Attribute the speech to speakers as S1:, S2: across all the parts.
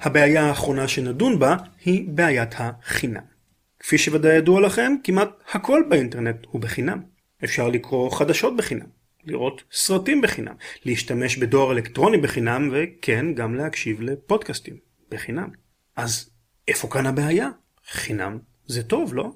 S1: הבעיה האחרונה שנדון בה היא בעיית החינם. כפי שוודאי ידוע לכם, כמעט הכל באינטרנט הוא בחינם. אפשר לקרוא חדשות בחינם, לראות סרטים בחינם, להשתמש בדואר אלקטרוני בחינם, וכן, גם להקשיב לפודקאסטים בחינם. אז איפה כאן הבעיה? חינם זה טוב, לא?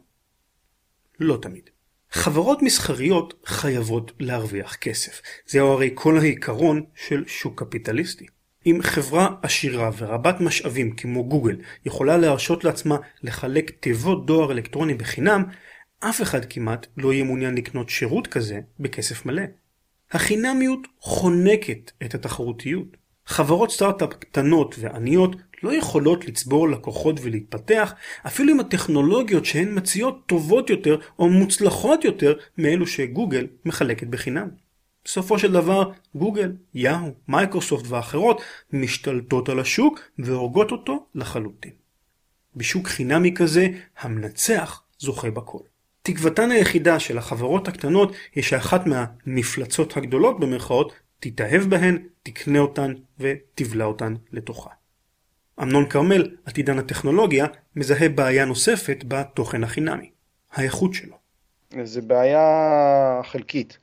S1: לא תמיד. חברות מסחריות חייבות להרוויח כסף. זהו הרי כל העיקרון של שוק קפיטליסטי. אם חברה עשירה ורבת משאבים כמו גוגל יכולה להרשות לעצמה לחלק תיבות דואר אלקטרוני בחינם, אף אחד כמעט לא יהיה מעוניין לקנות שירות כזה בכסף מלא. החינמיות חונקת את התחרותיות. חברות סטארט-אפ קטנות ועניות לא יכולות לצבור לקוחות ולהתפתח, אפילו אם הטכנולוגיות שהן מציעות טובות יותר או מוצלחות יותר מאלו שגוגל מחלקת בחינם. בסופו של דבר, גוגל, יאהו, מייקרוסופט ואחרות משתלטות על השוק והורגות אותו לחלוטין. בשוק חינמי כזה, המנצח זוכה בכל. תקוותן היחידה של החברות הקטנות היא שאחת מהמפלצות הגדולות במרכאות תתאהב בהן, תקנה אותן ותבלע אותן לתוכה. אמנון קרמל, עתידן הטכנולוגיה, מזהה בעיה נוספת בתוכן החינמי, האיכות שלו.
S2: זה בעיה חלקית.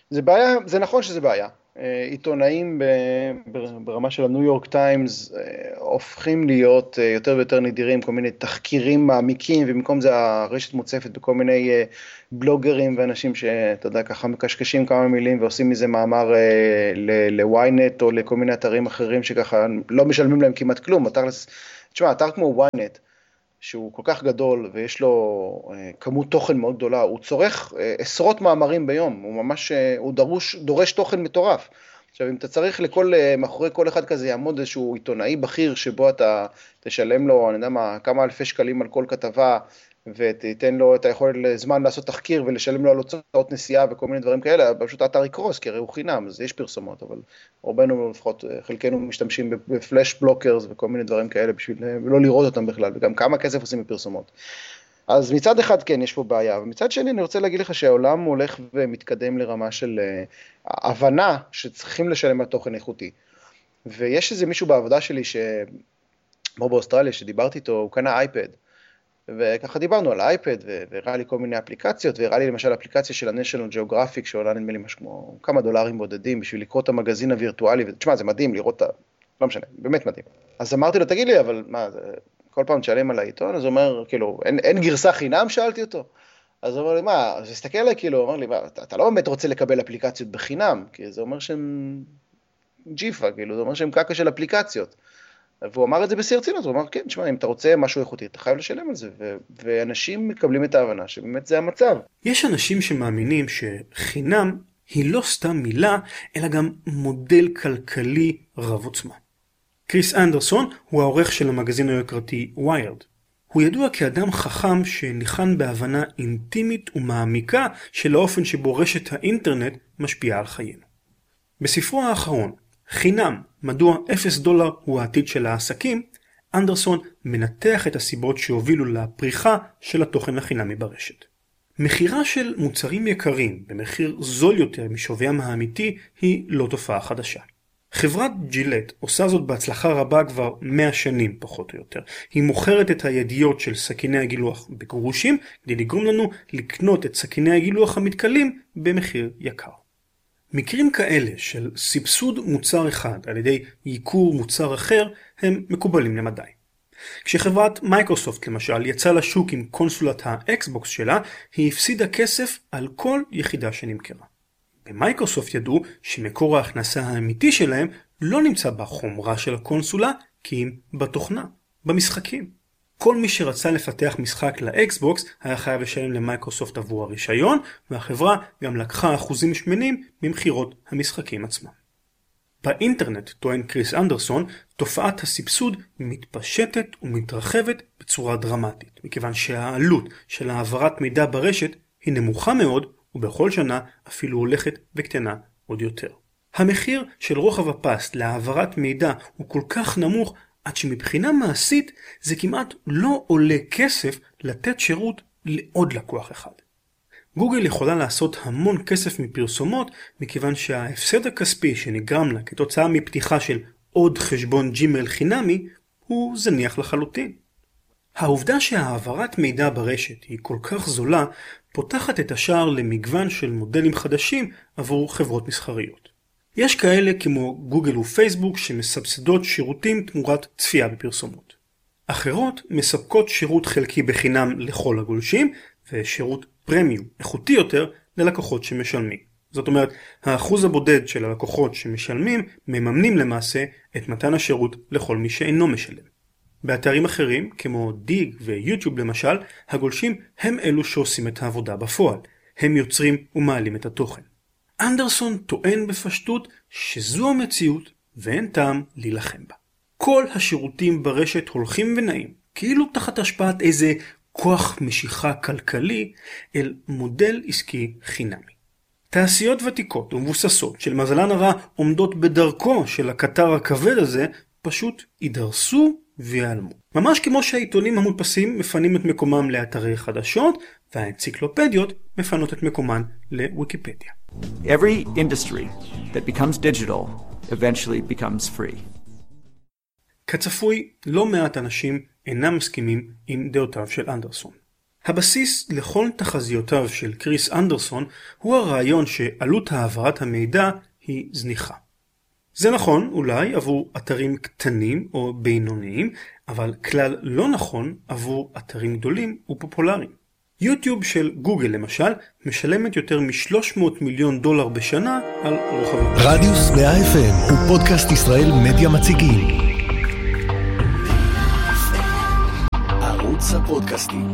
S2: זה נכון שזה בעיה. עיתונאים ברמה של הניו יורק טיימס הופכים להיות יותר ויותר נדירים, כל מיני תחקירים מעמיקים, ובמקום זה הרשת מוצפת בכל מיני בלוגרים ואנשים שאתה יודע ככה מקשקשים כמה מילים ועושים מזה מאמר ל-ynet או לכל מיני אתרים אחרים שככה לא משלמים להם כמעט כלום. תשמע, אתר כמו ynet שהוא כל כך גדול ויש לו כמות תוכן מאוד גדולה, הוא צורך עשרות מאמרים ביום, הוא דורש תוכן מטורף. עכשיו, אם אתה צריך מאחורי כל אחד כזה יעמוד איזשהו עיתונאי בכיר, שבו אתה תשלם לו, אני יודע מה, כמה אלפי שקלים על כל כתבה, ותיתן לו את היכולת לזמן לעשות תחקיר, ולשלם לו על הוצאות נסיעה וכל מיני דברים כאלה, פשוט האתר יקרוס, כי הרי הוא חינם, אז יש פרסומות, אבל רובנו לפחות, חלקנו משתמשים בפלאש בלוקרס וכל מיני דברים כאלה, בשביל לא לראות אותם בכלל, וגם כמה כסף עושים בפרסומות. אז מצד אחד כן, יש פה בעיה, ומצד שני אני רוצה להגיד לך שהעולם הולך ומתקדם לרמה של הבנה שצריכים לשלם על תוכן איכותי. ויש איזה מישהו בעבודה שלי, כמו באוסטרליה, שדיברתי איתו, הוא קנה אייפד, וככה דיברנו על האייפד, והראה לי כל מיני אפליקציות, והראה לי למשל אפליקציה של ה-National Geographic, שעולה נדמה לי משהו כמו כמה דולרים בודדים, בשביל לקרוא את המגזין הווירטואלי, ותשמע, זה מדהים לראות לא משנה, באמת מדהים. אז אמרתי לו, תגיד לי, אבל מה, כל פעם תשלם על העיתון? אז הוא אומר, כאילו, אין גרסה חינם? שאלתי אותו. אז הוא אומר לי, מה, אז הסתכל עליי, כאילו, הוא אומר לי, אתה לא באמת רוצה לקבל אפליקציות בחינם, כי זה אומר שהם ג'יפה, כאילו, זה אומר שהם קקה של אפליקציות. והוא אמר את זה בשיא הרצינות, הוא אמר, כן, תשמע, אם אתה רוצה משהו איכותי, אתה חייב לשלם על זה, ואנשים מקבלים את ההבנה שבאמת זה המצב.
S1: יש אנשים שמאמינים שחינם היא לא סתם מילה, אלא גם מודל כלכלי רב עוצמה. קריס אנדרסון הוא העורך של המגזין היוקרתי Wired. הוא ידוע כאדם חכם שניחן בהבנה אינטימית ומעמיקה של האופן שבו רשת האינטרנט משפיעה על חיינו. בספרו האחרון, חינם, מדוע $0 הוא העתיד של העסקים, אנדרסון מנתח את הסיבות שהובילו לפריחה של התוכן החינמי ברשת. מחירה של מוצרים יקרים במחיר זול יותר משוויים האמיתי היא לא תופעה חדשה. חברת ג'ילט עושה זאת בהצלחה רבה כבר 100 שנים פחות או יותר. היא מוכרת את הידיות של סכיני הגילוח בגרושים כדי לגרום לנו לקנות את סכיני הגילוח המתכלים במחיר יקר. מקרים כאלה של סבסוד מוצר אחד על ידי ייקור מוצר אחר הם מקובלים למדי. כשחברת מייקרוסופט למשל יצאה לשוק עם קונסולת האקסבוקס שלה, היא הפסידה כסף על כל יחידה שנמכרה. במייקרוסופט ידעו שמקור ההכנסה האמיתי שלהם לא נמצא בחומרה של הקונסולה, כי אם בתוכנה, במשחקים. כל מי שרצה לפתח משחק לאקסבוקס היה חייב לשלם למייקרוסופט עבור הרישיון, והחברה גם לקחה אחוזים שמנים ממחירות המשחקים עצמם. באינטרנט, טוען קריס אנדרסון, תופעת הסבסוד מתפשטת ומתרחבת בצורה דרמטית, מכיוון שהעלות של העברת מידע ברשת היא נמוכה מאוד, ובכל שנה אפילו הולכת וקטנה עוד יותר. המחיר של רוחב הפס להעברת מידע הוא כל כך נמוך, עד שמבחינה מעשית זה כמעט לא עולה כסף לתת שירות לעוד לקוח אחד. גוגל יכולה לעשות המון כסף מפרסומות, מכיוון שההפסד הכספי שנגרם לה כתוצאה מפתיחה של עוד חשבון ג'ימייל חינמי, הוא זניח לחלוטין. העובדה שהעברת מידע ברשת היא כל כך זולה, פותחת את השער למגוון של מודלים חדשים עבור חברות מסחריות. יש כאלה כמו גוגל ופייסבוק שמסבסדות שירותים תמורת צפייה בפרסומות. אחרות מספקות שירות חלקי בחינם לכל הגולשים, ושירות פרמיום איכותי יותר ללקוחות שמשלמים. זאת אומרת, האחוז הבודד של הלקוחות שמשלמים מממנים למעשה את מתן השירות לכל מי שאינו משלם. באתרים אחרים, כמו דיג ויוטיוב למשל, הגולשים הם אלו שעושים את העבודה בפועל. הם יוצרים ומעלים את התוכן. אנדרסון טוען בפשטות שזו המציאות ואין טעם להילחם בה. כל השירותים ברשת הולכים ונעים, כאילו תחת השפעת איזה כוח משיכה כלכלי אל מודל עסקי חינמי. תעשיות ותיקות ומבוססות של מזלן הרע עומדות בדרכו של הקטר הכבד הזה, פשוט יידרסו ויעלמו. ממש כמו שהעיתונים המודפסים מפנים את מקומם לאתרי חדשות, והאנציקלופדיות מפנות את מקומן לוויקיפדיה.
S3: Every industry that becomes digital eventually becomes free.
S1: כצפוי, לא מעט אנשים אינם מסכימים עם דעותיו של אנדרסון. הבסיס לכל תחזיותיו של קריס אנדרסון הוא הרעיון שעלות העברת המידע היא זניחה. זה נכון אולי עבור אתרים קטנים או בינוניים, אבל כלל לא נכון עבור אתרים גדולים ופופולריים. יוטיוב של גוגל למשל משלמת יותר מ$300 מיליון בשנה על רוחב הפס.
S4: רדיוס 100 FM הוא פודקאסט ישראל מדיה מציגים. ערוץ הפודקאסטים.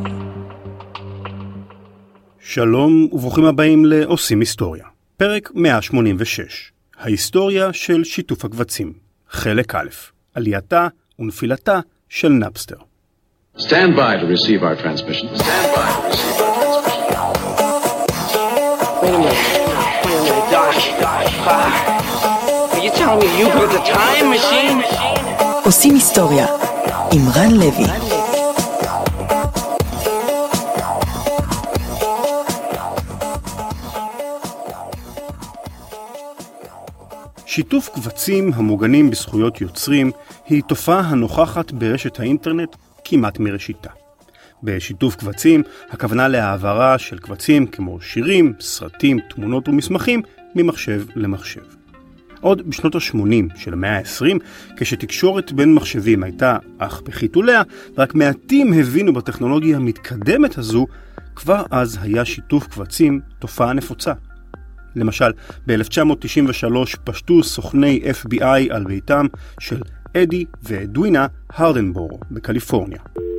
S1: שלום וברוכים הבאים לעושים היסטוריה. פרק 186. ההיסטוריה של שיתוף הקבצים. חלק א', עלייתה ונפילתה של נאפסטר.
S5: Stand by to receive our transmission. Stand by to receive our transmission.
S6: Wait a minute, Doc. Are you telling me you built a time machine?
S7: עושים היסטוריה עם רן לוי.
S1: שיתוף קבצים המוגנים בזכויות יוצרים היא תופעה הנוכחת ברשת האינטרנט כמעט מראשיתה. בשיתוף קבצים הכוונה להעברה של קבצים כמו שירים, סרטים, תמונות ומסמכים ממחשב למחשב. עוד בשנות ה-80 של המאה ה-20, כשתקשורת בין מחשבים הייתה אך בחיתוליה, רק מעטים הבינו בטכנולוגיה המתקדמת הזו, כבר אז היה שיתוף קבצים תופעה נפוצה. למשל, ב-1993 פשטו סוכני FBI על ביתם של אדי ואדווינה הרדנבורו בקליפורניה.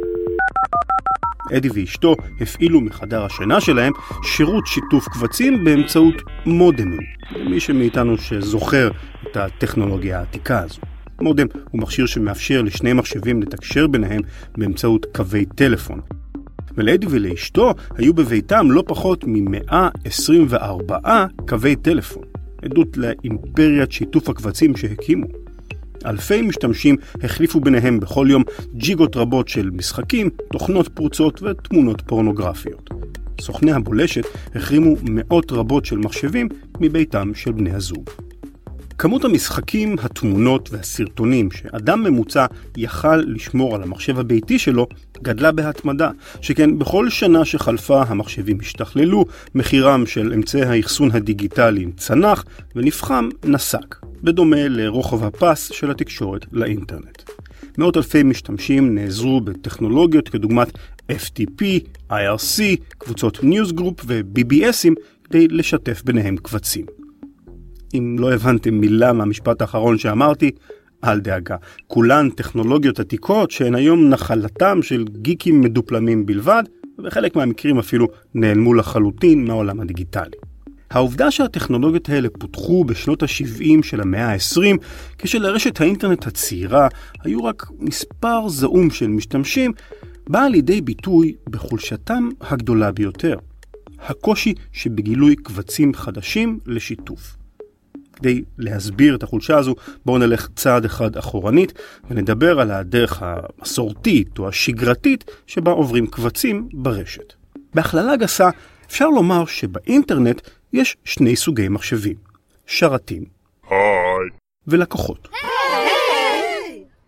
S1: אדי ואשתו הפעילו מחדר השינה שלהם שירות שיתוף קבצים באמצעות מודמים. מי שמאיתנו שזוכר את הטכנולוגיה העתיקה הזו. מודם הוא מכשיר שמאפשר לשני מחשבים לתקשר ביניהם באמצעות קווי טלפון. ולאדי ולאשתו היו בביתם לא פחות מ-124 קווי טלפון, עדות לאימפריית שיתוף הקבצים שהקימו. אלפי משתמשים החליפו ביניהם בכל יום ג'יגות רבות של משחקים, תוכנות פרוצות ותמונות פורנוגרפיות. סוכני הבולשת החרימו מאות רבות של מחשבים מביתם של בני הזוג. כמות המשחקים, התמונות והסרטונים שאדם ממוצע יכל לשמור על המחשב הביתי שלו גדלה בהתמדה, שכן בכל שנה שחלפה המחשבים השתכללו, מחירם של אמצעי האחסון הדיגיטליים צנח ונפחם נסק, בדומה לרוחב הפס של התקשורת לאינטרנט. מאות אלפי משתמשים נעזרו בטכנולוגיות כדוגמת FTP, IRC, קבוצות ניוזגרופ ו-BBSים כדי לשתף ביניהם קבצים. אם לא הבנתם מילה מהמשפט האחרון שאמרתי, אל דאגה. כולן טכנולוגיות עתיקות שהן היום נחלתם של גיקים מדופלמים בלבד, ובחלק מהמקרים אפילו נעלמו לחלוטין מהעולם הדיגיטלי. העובדה שהטכנולוגיות האלה פותחו בשנות ה-70 של המאה ה-20, כשלרשת האינטרנט הצעירה היו רק מספר זעום של משתמשים, באה לידי ביטוי בחולשתם הגדולה ביותר. הקושי שבגילוי קבצים חדשים לשיתוף. כדי להסביר את החולשה הזו, בואו נלך צעד אחד אחורנית ונדבר על הדרך המסורתית או השגרתית שבה עוברים קבצים ברשת. בהכללה גסה אפשר לומר שבאינטרנט יש שני סוגי מחשבים, שרתים ולקוחות.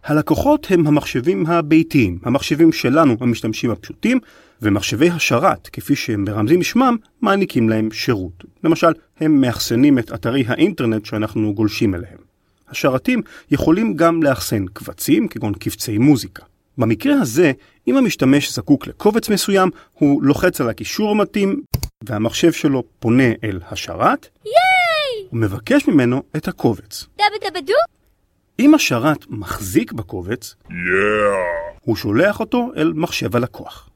S8: הלקוחות הם המחשבים הביתיים, המחשבים שלנו, המשתמשים הפשוטים, ומחשבי השרת, כפי שהם ברמזים משמם, מעניקים להם שירות. למשל, הם מאחסנים את אתרי האינטרנט שאנחנו גולשים אליהם. השרתים יכולים גם לאחסן קבצים, כגון קבצי מוזיקה. במקרה הזה, אם המשתמש זקוק לקובץ מסוים, הוא לוחץ על הקישור המתאים, והמחשב שלו פונה אל השרת, ומבקש ממנו את הקובץ.
S9: דבדבדו?
S8: אם השרת מחזיק בקובץ, הוא שולח אותו אל מחשב הלקוח.